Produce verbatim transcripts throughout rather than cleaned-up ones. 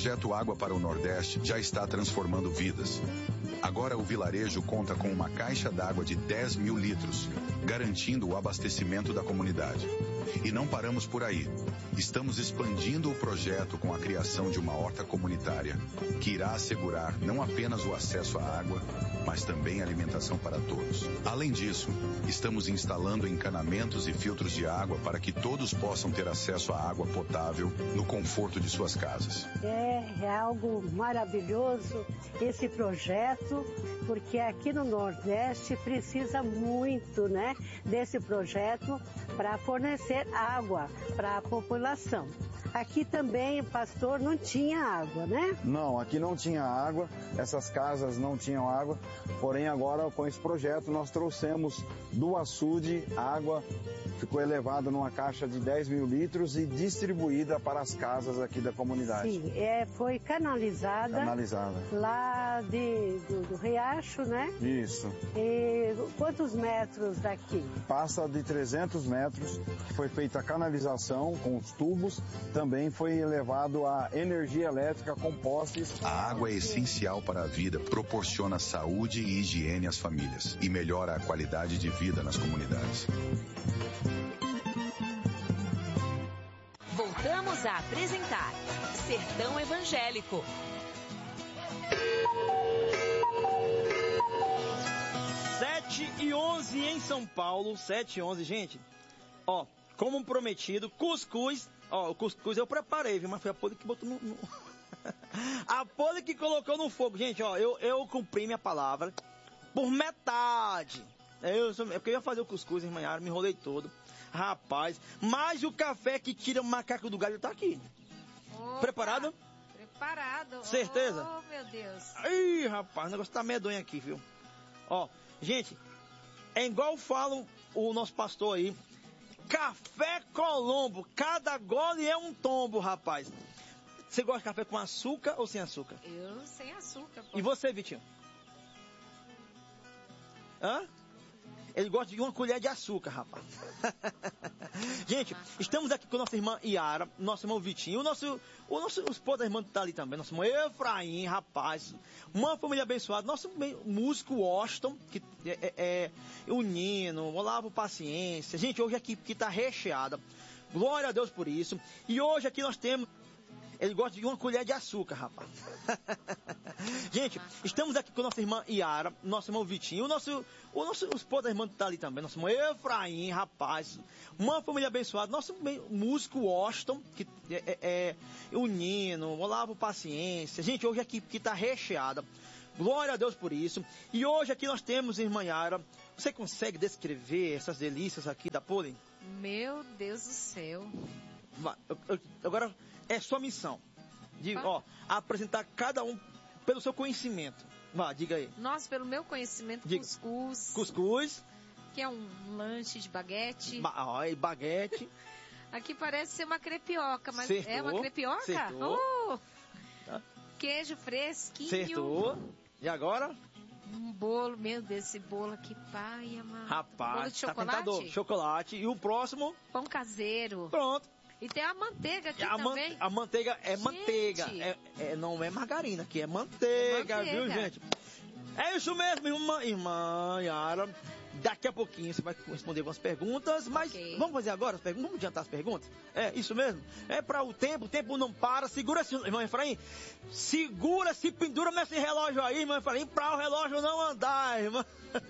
projeto Água para o Nordeste já está transformando vidas. Agora o vilarejo conta com uma caixa d'água de dez mil litros, garantindo o abastecimento da comunidade. E não paramos por aí. Estamos expandindo o projeto com a criação de uma horta comunitária, que irá assegurar não apenas o acesso à água, mas também a alimentação para todos. Além disso, estamos instalando encanamentos e filtros de água para que todos possam ter acesso à água potável no conforto de suas casas. É, é algo maravilhoso esse projeto, porque aqui no Nordeste precisa muito, né, desse projeto para fornecer água para a população. Aqui também, pastor, não tinha água, né? Não, aqui não tinha água, essas casas não tinham água, porém agora com esse projeto nós trouxemos do açude água, ficou elevada numa caixa de dez mil litros e distribuída para as casas aqui da comunidade. Sim, é, foi canalizada, canalizada. lá de, do, do riacho, né? Isso. E quantos metros daqui? Passa de trezentos metros, que foi feita a canalização com os tubos, também foi elevado a energia elétrica com postes. A água é essencial para a vida, proporciona saúde e higiene às famílias e melhora a qualidade de vida nas comunidades. Voltamos a apresentar Sertão Evangélico. sete e onze em São Paulo, sete e onze, gente. Ó, como prometido, cuscuz. Ó, o cuscuz eu preparei, viu? Mas foi a Poli que botou no... no... a Poli que colocou no fogo. Gente, ó, eu, eu cumpri minha palavra por metade. Eu, é porque eu ia fazer o cuscuz, irmã Yara, me enrolei todo. Rapaz, mas o café que tira o macaco do galho tá aqui. Opa, preparado? Preparado. Certeza? Oh, meu Deus. Ih, rapaz, o negócio tá medonho aqui, viu? Ó, gente, é igual fala o nosso pastor aí. Café Colombo, cada gole é um tombo, rapaz. Você gosta de café com açúcar ou sem açúcar? Eu sem açúcar, pô. E você, Vitinho? Hã? Ele gosta de uma colher de açúcar, rapaz. Gente, estamos aqui com nossa irmã Yara, nosso irmão Vitinho, o nosso, o nosso o esposo da irmã tá ali também, nosso irmão Efraim, rapaz. Uma família abençoada, nosso músico Washington, que é, é, é o Nino, Olavo Paciência. Gente, hoje aqui que tá recheada. Glória a Deus por isso. E hoje aqui nós temos... Ele gosta de uma colher de açúcar, rapaz. Gente, estamos aqui com nossa irmã Yara, nosso irmão Vitinho, o nosso, o nosso o esposo da irmã tá ali também, nosso irmão Efraim, rapaz. Uma família abençoada, nosso músico Washington, que é, é, é o Nino, Olavo Paciência. Gente, hoje aqui que tá recheada. Glória a Deus por isso. E hoje aqui nós temos, irmã Yara, você consegue descrever essas delícias aqui da Poli? Meu Deus do céu. Vai, eu, eu, agora é sua missão de, ó, apresentar cada um pelo seu conhecimento. Vá, diga aí. Nossa, pelo meu conhecimento, diga. cuscuz. Cuscuz. Que é um lanche de baguete. Ba ó, baguete. Aqui parece ser uma crepioca, mas Certou. É uma crepioca? Certou. Oh! Tá. Queijo fresquinho. Certou. E agora? Um bolo, meu Deus, esse bolo aqui, pai amado. Rapaz, bolo de chocolate? Tá tentador. Chocolate. E o próximo? Pão caseiro. Pronto. E tem a manteiga aqui a também. Man a manteiga é gente. manteiga. É, é, não é margarina, aqui é manteiga, é manteiga, viu, gente? É isso mesmo, irmã, irmã Yara. Daqui a pouquinho você vai responder algumas perguntas, mas okay. Vamos fazer agora as perguntas? Vamos adiantar as perguntas? É, isso mesmo? É para o tempo, o tempo não para. Segura esse, irmão Efraim, segura, se pendura nesse relógio aí, irmão Efraim, para o relógio não andar, irmã.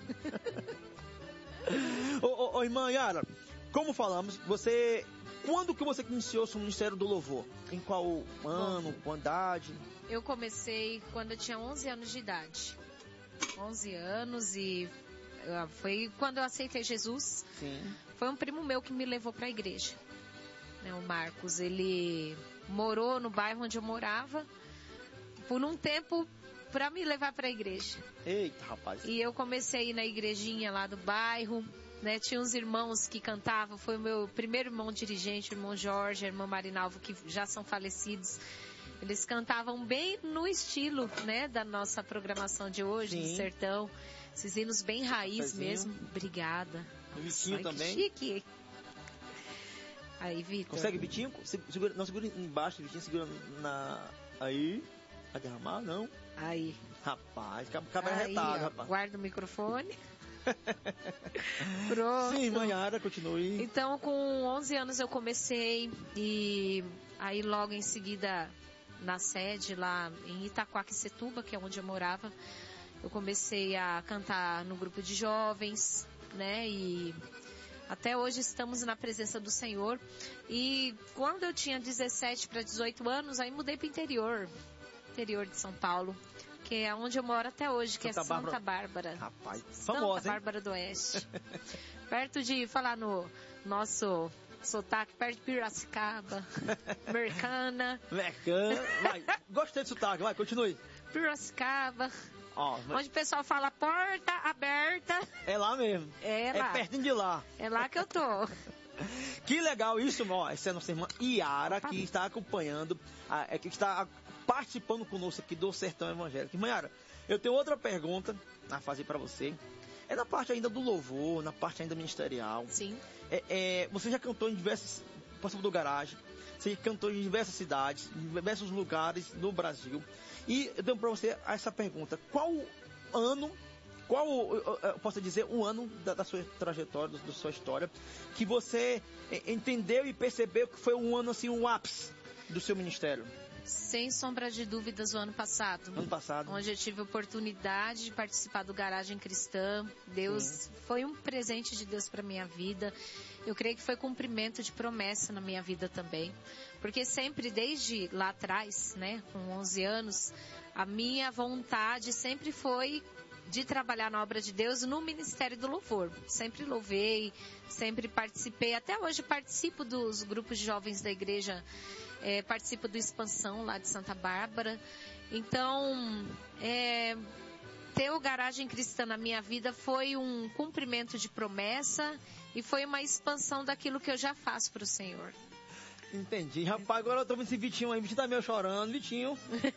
ô, ô, ô, irmã Yara, como falamos, você... Quando que você iniciou o Ministério do Louvor? Em qual ano, qual idade? Eu comecei quando eu tinha onze anos de idade. onze anos e foi quando eu aceitei Jesus. Sim. Foi um primo meu que me levou para a igreja. O Marcos, ele morou no bairro onde eu morava por um tempo para me levar para a igreja. Eita, rapaz. E eu comecei a ir na igrejinha lá do bairro. Né, tinha uns irmãos que cantavam, foi o meu primeiro irmão dirigente, o irmão Jorge, a irmã Marinalvo, que já são falecidos. Eles cantavam bem no estilo, né, da nossa programação de hoje, Sim. do Sertão. Esses hinos bem raiz Pezinho. mesmo. Obrigada. O Vitinho Ai, também. Que chique. Aí, Vitor. Consegue, Vitinho? Segura, não, segura embaixo, Vitinho, segura na... Aí, vai derramar? Não. Aí. Rapaz, cabra retado, rapaz. Guarda o microfone. Pronto. Sim, Maiara, continue. Então, com onze anos eu comecei e aí logo em seguida na sede lá em Itaquaquecetuba, que é onde eu morava, eu comecei a cantar no grupo de jovens, né? E até hoje estamos na presença do Senhor. E quando eu tinha dezessete para dezoito anos, aí mudei para o interior, interior de São Paulo, que é onde eu moro até hoje, que Santa é Santa Bárbara. Bárbara. Rapaz, Santa famosa, hein? Bárbara do Oeste. Perto de, falar no nosso sotaque, perto de Piracicaba, Mercana. Mercana, vai, gostei do sotaque, vai, continue. Piracicaba. Ó, onde o pessoal fala porta aberta. É lá mesmo. É lá. É pertinho de lá. É lá que eu tô. Que legal isso, ó. Essa é a nossa irmã Iara, que está acompanhando, a, que está participando conosco aqui do Sertão Evangélico. Maiara, eu tenho outra pergunta a fazer para você. É na parte ainda do louvor, na parte ainda ministerial. Sim. É, é, você já cantou em diversos, participou do Garagem, você cantou em diversas cidades, em diversos lugares no Brasil. E eu tenho para você essa pergunta: qual ano, qual, eu posso dizer, um ano da, da sua trajetória, da sua história, que você entendeu e percebeu que foi um ano assim, um ápice do seu ministério? Sem sombra de dúvidas, o ano passado. Ano passado. Onde eu tive a oportunidade de participar do Garagem Cristã. Deus, sim, foi um presente de Deus para minha vida. Eu creio que foi cumprimento de promessa na minha vida também. Porque sempre, desde lá atrás, né, com onze anos, a minha vontade sempre foi de trabalhar na obra de Deus no Ministério do Louvor. Sempre louvei, sempre participei. Até hoje participo dos grupos de jovens da igreja. É, participo do Expansão lá de Santa Bárbara. Então, é, ter o Garagem Cristã na minha vida foi um cumprimento de promessa e foi uma expansão daquilo que eu já faço para o Senhor. Entendi. Rapaz, agora eu tô vendo esse Vitinho aí. Vitinho tá meio chorando. Vitinho.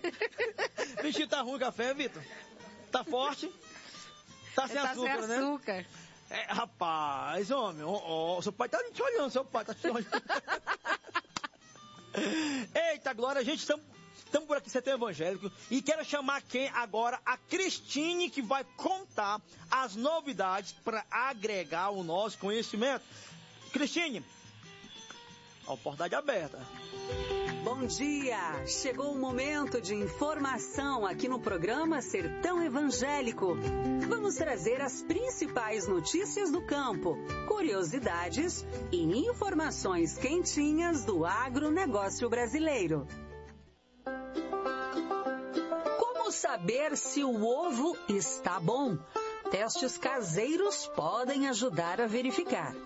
Vitinho, tá ruim o café, Vitor? Tá forte? Tá sem tá açúcar, sem né? açúcar. É, rapaz, homem, ó, ó, seu pai tá te olhando, seu pai tá te olhando. Eita, Glória, gente, estamos por aqui, Sertão Evangélico, e quero chamar quem agora? A Cristine, que vai contar as novidades para agregar o nosso conhecimento. Cristine, a oportunidade aberta. Bom dia! Chegou o momento de informação aqui no programa Sertão Evangélico. Vamos trazer as principais notícias do campo, curiosidades e informações quentinhas do agronegócio brasileiro. Como saber se o ovo está bom? Testes caseiros podem ajudar a verificar.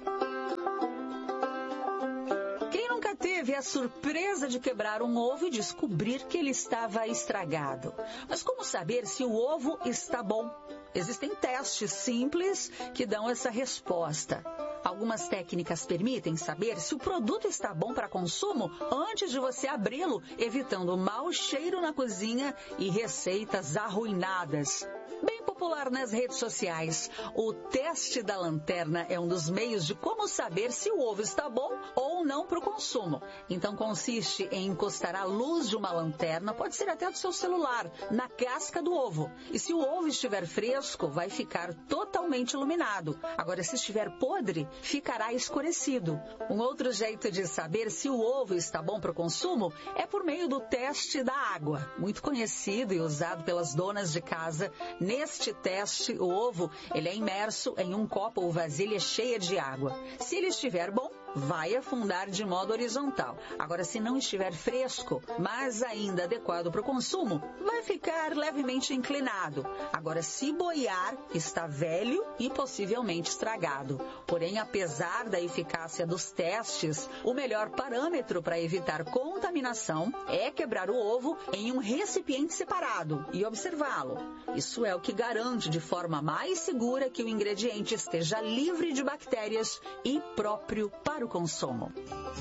Teve a surpresa de quebrar um ovo e descobrir que ele estava estragado. Mas como saber se o ovo está bom? Existem testes simples que dão essa resposta. Algumas técnicas permitem saber se o produto está bom para consumo antes de você abri-lo, evitando mau cheiro na cozinha e receitas arruinadas. Bem popular nas redes sociais, o teste da lanterna é um dos meios de como saber se o ovo está bom ou não para o consumo. Então consiste em encostar a luz de uma lanterna, pode ser até do seu celular, na casca do ovo. E se o ovo estiver fresco, vai ficar totalmente iluminado. Agora, se estiver podre, ficará escurecido. Um outro jeito de saber se o ovo está bom para o consumo é por meio do teste da água, muito conhecido e usado pelas donas de casa. Neste teste, o ovo ele é imerso em um copo ou vasilha cheia de água. Se ele estiver bom, vai afundar de modo horizontal. Agora, se não estiver fresco, mas ainda adequado para o consumo, vai ficar levemente inclinado. Agora, se boiar, está velho e possivelmente estragado. Porém, apesar da eficácia dos testes, o melhor parâmetro para evitar contaminação é quebrar o ovo em um recipiente separado e observá-lo. Isso é o que garante de forma mais segura que o ingrediente esteja livre de bactérias e próprio para o consumo.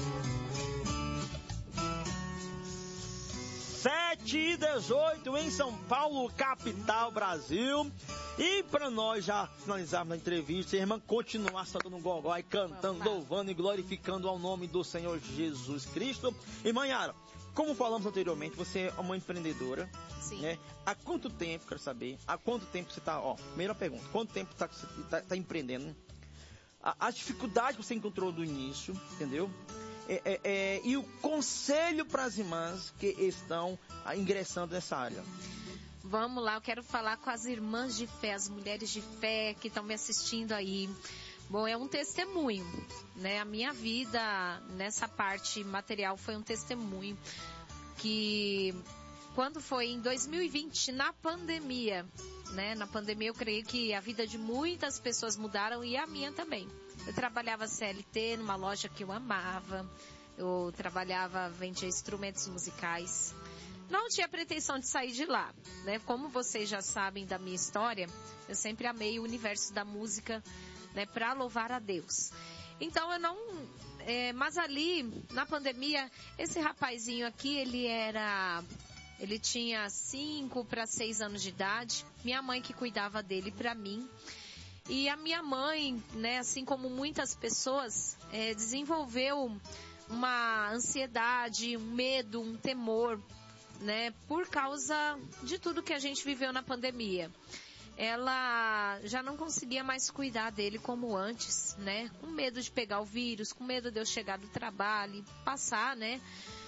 sete e dezoito em São Paulo, capital, Brasil. E para nós já finalizarmos a entrevista, a irmã continuar soltando um gogó e cantando, louvando e glorificando ao nome do Senhor Jesus Cristo. E Maiara, como falamos anteriormente, você é uma empreendedora. Sim. Né? Há quanto tempo, quero saber, há quanto tempo você está, ó, primeira pergunta, quanto tempo você está tá, tá empreendendo? A, as dificuldades que você encontrou do início, entendeu? É, é, é, e o conselho para as irmãs que estão ah, ingressando nessa área. Vamos lá, eu quero falar com as irmãs de fé, as mulheres de fé que estão me assistindo aí. Bom, é um testemunho, né? A minha vida nessa parte material foi um testemunho que quando foi em dois mil e vinte, na pandemia, né? Na pandemia eu creio que a vida de muitas pessoas mudaram e a minha também. Eu trabalhava C L T numa loja que eu amava, eu trabalhava, vendia instrumentos musicais. Não tinha pretensão de sair de lá, né? Como vocês já sabem da minha história, eu sempre amei o universo da música, né? Para louvar a Deus. Então eu não... É, mas ali, na pandemia, esse rapazinho aqui, ele era... Ele tinha cinco para seis anos de idade. Minha mãe que cuidava dele para mim. E a minha mãe, né? Assim como muitas pessoas, é, desenvolveu uma ansiedade, um medo, um temor, né, por causa de tudo que a gente viveu na pandemia. Ela já não conseguia mais cuidar dele como antes, né, com medo de pegar o vírus, com medo de eu chegar do trabalho e passar, né.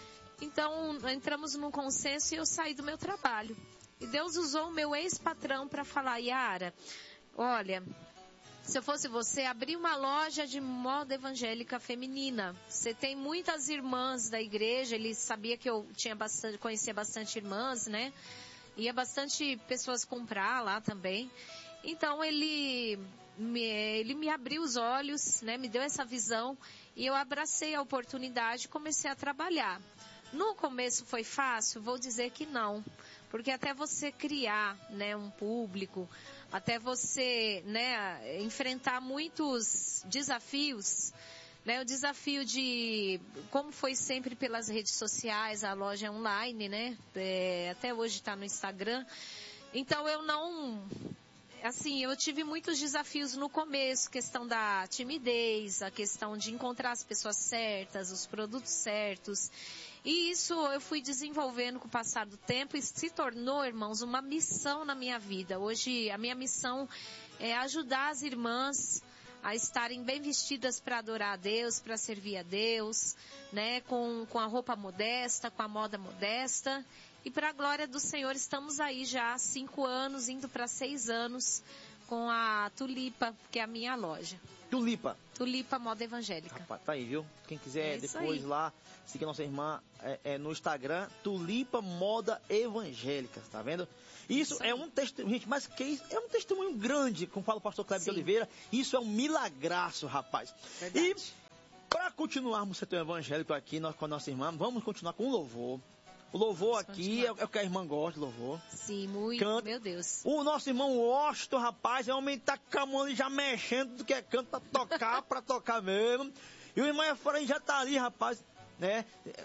Então, entramos num consenso e eu saí do meu trabalho. E Deus usou o meu ex-patrão para falar: Yara, olha, se eu fosse você, abrir uma loja de moda evangélica feminina. Você tem muitas irmãs da igreja, ele sabia que eu tinha bastante, conhecia bastante irmãs, né? Ia bastante pessoas comprar lá também. Então ele me, ele me abriu os olhos, né? Me deu essa visão e eu abracei a oportunidade e comecei a trabalhar. No começo foi fácil? Vou dizer que não. Porque até você criar, né, um público, até você, né, enfrentar muitos desafios, né, o desafio de, como foi sempre pelas redes sociais, a loja é online, né, é, até hoje está no Instagram. Então eu não, assim, eu tive muitos desafios no começo, questão da timidez, a questão de encontrar as pessoas certas, os produtos certos. E isso eu fui desenvolvendo com o passar do tempo e se tornou, irmãos, uma missão na minha vida. Hoje a minha missão é ajudar as irmãs a estarem bem vestidas para adorar a Deus, para servir a Deus, né, com, com a roupa modesta, com a moda modesta. E para a glória do Senhor estamos aí já há cinco anos, indo para seis anos, com a Tulipa, que é a minha loja. Tulipa. Tulipa Moda Evangélica. Rapaz, tá aí, viu? Quem quiser é depois lá seguir nossa irmã é, é, no Instagram, Tulipa Moda Evangélica, tá vendo? Isso, isso é um testemunho, gente, mas que isso? É um testemunho grande, como fala o pastor Cleber de Oliveira. Isso é um milagraço, rapaz. Verdade. E para continuarmos o setor evangélico aqui nós, com a nossa irmã, vamos continuar com o louvor. O louvor Vamos aqui é, é o que a irmã gosta, louvor. Sim, muito, Canta. Meu Deus. O nosso irmão Washington, rapaz, é um homem que tá com a mão ali já mexendo do que é canto pra tocar, pra tocar mesmo. E o irmão Efraim já tá ali, rapaz, né?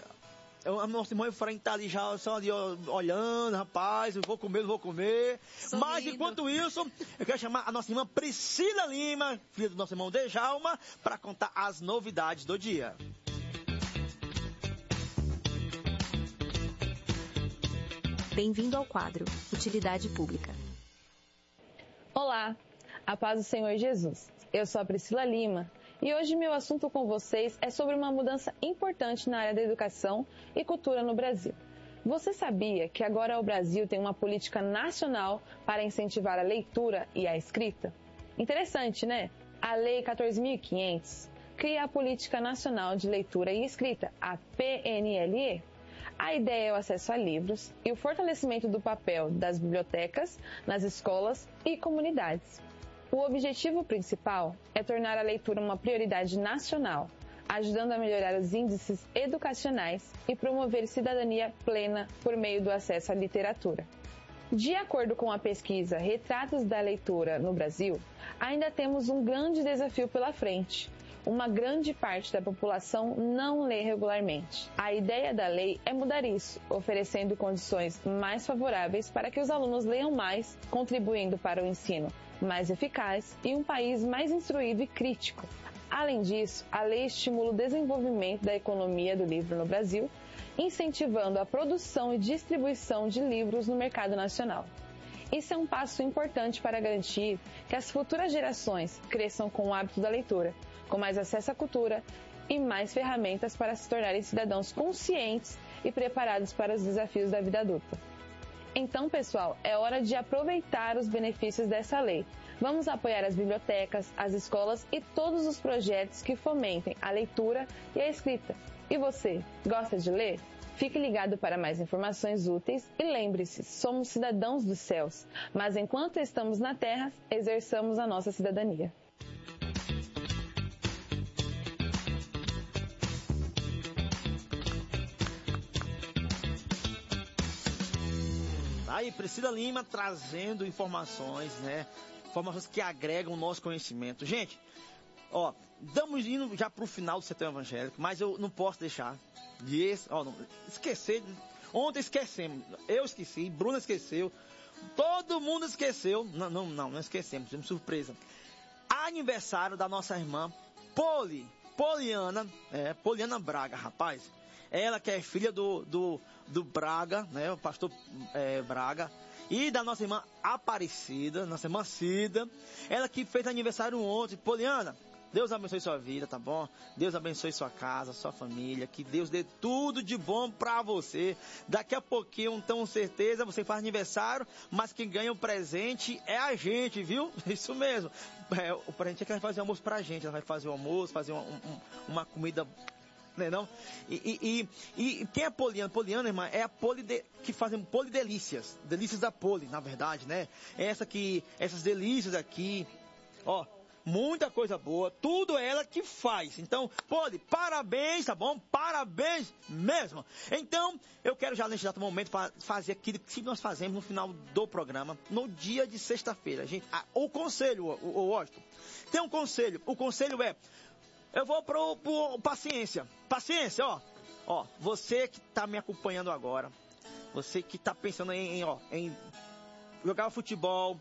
O nosso irmão Efraim tá ali já só ali olhando, rapaz, eu vou comer, eu vou comer. Sorrindo. Mas enquanto isso, eu quero chamar a nossa irmã Priscila Lima, filha do nosso irmão Dejalma, para contar as novidades do dia. Bem-vindo ao quadro Utilidade Pública. Olá, a paz do Senhor Jesus. Eu sou a Priscila Lima e hoje meu assunto com vocês é sobre uma mudança importante na área da educação e cultura no Brasil. Você sabia que agora o Brasil tem uma política nacional para incentivar a leitura e a escrita? Interessante, né? A Lei quatorze mil e quinhentos cria a Política Nacional de Leitura e Escrita, a P N L E. A ideia é o acesso a livros e o fortalecimento do papel das bibliotecas nas escolas e comunidades. O objetivo principal é tornar a leitura uma prioridade nacional, ajudando a melhorar os índices educacionais e promover cidadania plena por meio do acesso à literatura. De acordo com a pesquisa Retratos da Leitura no Brasil, ainda temos um grande desafio pela frente. Uma grande parte da população não lê regularmente. A ideia da lei é mudar isso, oferecendo condições mais favoráveis para que os alunos leiam mais, contribuindo para o ensino mais eficaz e um país mais instruído e crítico. Além disso, a lei estimula o desenvolvimento da economia do livro no Brasil incentivando a produção e distribuição de livros no mercado nacional. Isso é um passo importante para garantir que as futuras gerações cresçam com o hábito da leitura, com mais acesso à cultura e mais ferramentas para se tornarem cidadãos conscientes e preparados para os desafios da vida adulta. Então, pessoal, é hora de aproveitar os benefícios dessa lei. Vamos apoiar as bibliotecas, as escolas e todos os projetos que fomentem a leitura e a escrita. E você, gosta de ler? Fique ligado para mais informações úteis e lembre-se, somos cidadãos dos céus, mas enquanto estamos na terra, exerçamos a nossa cidadania. Aí, Priscila Lima trazendo informações, né? Informações que agregam o nosso conhecimento. Gente, ó, estamos indo já para o final do Sertão Evangélico, mas eu não posso deixar de esse, ó, não, esquecer. Ontem esquecemos, eu esqueci, Bruna esqueceu, todo mundo esqueceu. Não, não, não, não esquecemos, tivemos surpresa. Aniversário da nossa irmã Poli, Poliana, é, Poliana Braga, rapaz. Ela que é filha do, do, do Braga, né, o pastor é, Braga, e da nossa irmã Aparecida, nossa irmã Cida, ela que fez aniversário ontem. Poliana, Deus abençoe sua vida, tá bom? Deus abençoe sua casa, sua família, que Deus dê tudo de bom pra você. Daqui a pouquinho, então, certeza, você faz aniversário, mas quem ganha o presente é a gente, viu? Isso mesmo. É, o presente é que ela vai fazer almoço pra gente, ela vai fazer o almoço, fazer uma, um, uma comida... Não é não? E, e, e, e quem é Poliana? Poliana, irmã, é a Poli de, que fazem polidelícias. Delícias da Poli, na verdade, né? Essa que, essas delícias aqui, ó, muita coisa boa, tudo ela que faz. Então, Poli, parabéns, tá bom? Parabéns mesmo. Então, eu quero já neste exato momento para fazer aquilo que nós fazemos no final do programa, no dia de sexta-feira. Gente, a, o conselho, o, o Washington, tem um conselho. O conselho é, eu vou pro, pro paciência. Paciência, ó. Ó, você que tá me acompanhando agora, você que tá pensando em, em, ó, em jogar futebol,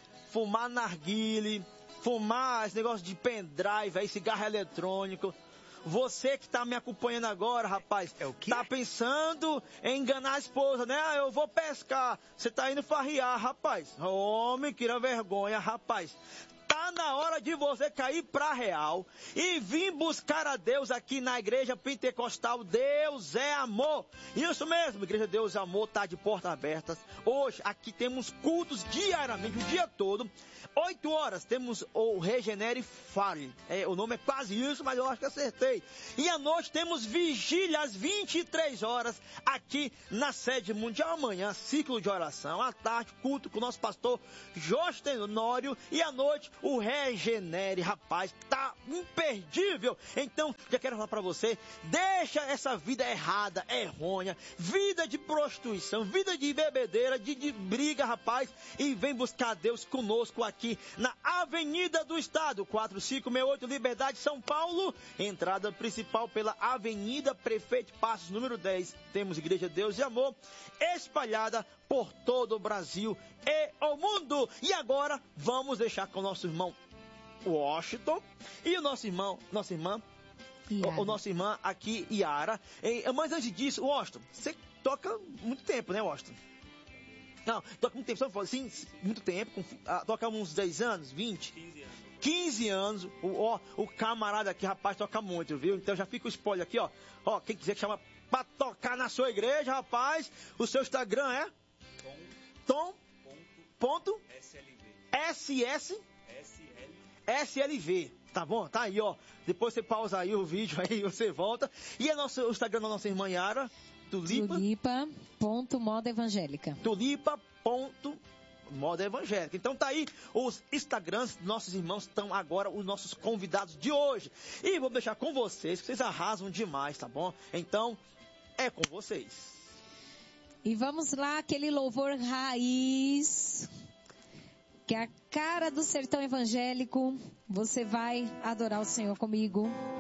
fumar narguile, fumar esse negócio de pendrive, aí, cigarro eletrônico. Você que tá me acompanhando agora, rapaz, é o quê? Tá pensando em enganar a esposa, né? Ah, eu vou pescar. Você tá indo farrear, rapaz. Homem, que vergonha, rapaz. Tá na hora de você cair pra real e vir buscar a Deus aqui na Igreja Pentecostal. Deus é amor. Isso mesmo, Igreja Deus é Amor tá de portas abertas. Hoje aqui temos cultos diariamente, o dia todo. Oito horas temos o Regenere Fale. É, o nome é quase isso, mas eu acho que acertei. E à noite temos vigília às vinte e três horas aqui na sede mundial. Amanhã, ciclo de oração. À tarde, culto com o nosso pastor Jorge Tenório. E à noite, o Regenere. Rapaz, tá imperdível. Então, já quero falar pra você, deixa essa vida errada, errônea, vida de prostituição, vida de bebedeira, de, de briga, rapaz, e vem buscar Deus conosco aqui na Avenida do Estado, quatro cinco seis oito, Liberdade, São Paulo, entrada principal pela Avenida Prefeito Passos, número dez. Temos Igreja Deus e Amor espalhada por todo o Brasil e o mundo. E agora vamos deixar com o nosso irmão Washington e o nosso irmão, nossa irmã, o, o nosso irmã aqui, Yara. E, mas antes disso, Washington, você toca muito tempo, né, Washington? Não, toca muito tempo, só assim, muito tempo, com, ah, toca uns dez anos, vinte? quinze anos. quinze anos, o, ó, o camarada aqui, rapaz, toca muito, viu? Então já fica o spoiler aqui, ó. Ó, quem quiser que chama pra tocar na sua igreja, rapaz, o seu Instagram é? Tom. Tom. Ponto. S L V. S S. S L V. Tá bom? Tá aí, ó. Depois você pausa aí o vídeo, aí você volta. E é nosso, o Instagram da nossa irmã Yara? Tulipa. Tulipa ponto moda evangélica. Tulipa ponto moda evangélica. Então tá aí os Instagrams dos nossos irmãos, estão agora os nossos convidados de hoje. E vou deixar com vocês, que vocês arrasam demais, tá bom? Então, é com vocês. E vamos lá, aquele louvor raiz, que é a cara do sertão evangélico. Você vai adorar o Senhor comigo.